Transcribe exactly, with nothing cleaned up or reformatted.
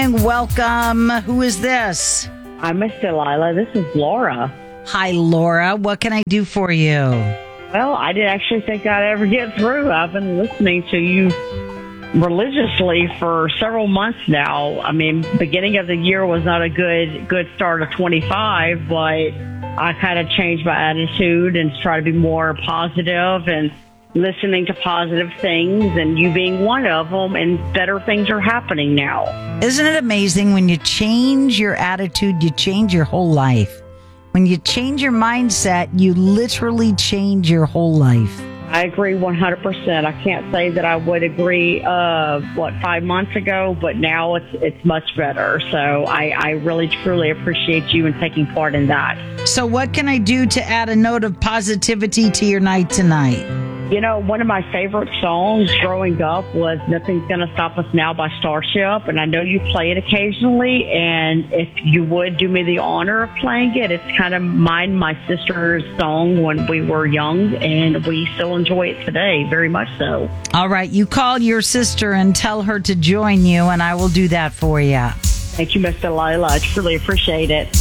And welcome. Who is this? I'm Miss Delilah. This is Laura. Hi, Laura. What can I do for you? Well, I didn't actually think I'd ever get through. I've been listening to you religiously for several months now. I mean, beginning of the year was not a good good start of twenty-five, but I kind of changed my attitude and try to be more positive and listening to positive things, and you being one of them, and better things are happening now. Isn't it amazing when you change your attitude, you change your whole life? When you change your mindset, you literally change your whole life. I agree one hundred percent. I can't say that I would agree, uh, what, five months ago, but now it's it's much better. So I, I really, truly appreciate you and taking part in that. So what can I do to add a note of positivity to your night tonight? You know, one of my favorite songs growing up was Nothing's Gonna Stop Us Now by Starship, and I know you play it occasionally, and if you would do me the honor of playing it, it's kind of mine, my sister's song when we were young, and we still enjoy it today, very much so. All right, you call your sister and tell her to join you, and I will do that for you. Thank you, Miss Delilah. I truly appreciate it.